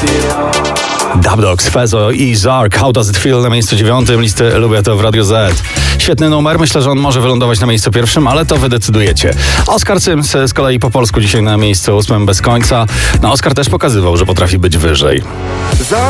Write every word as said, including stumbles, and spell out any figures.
Dubdogs, Fezo i Zark, How Does It Feel na miejscu dziewiątym listy Lubię to w Radio Z. Świetny numer, myślę, że on może wylądować na miejscu pierwszym, ale to wy decydujecie. Oskar Cyms z kolei po polsku dzisiaj na miejscu ósmym bez końca. No Oskar też pokazywał, że potrafi być wyżej.